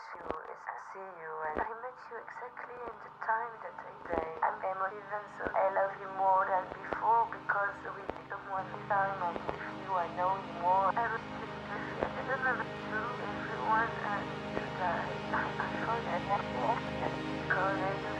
see you, and I met you exactly in the time that I say I'm emotive, so I love you more than before because we become one time. I'm with you, I know you more. Everything is I didn't know to everyone and to die. I forget because I do